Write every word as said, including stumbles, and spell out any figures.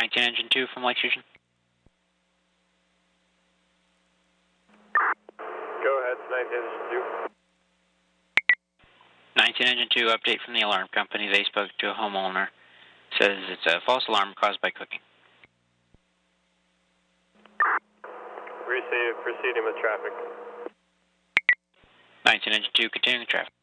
nineteen Engine two from Lake Station. Go ahead, nineteen Engine two. nineteen Engine two, update from the alarm company. They spoke to a homeowner. Says it's a false alarm caused by cooking. Receive, proceeding with traffic. nineteen Engine two, continuing traffic.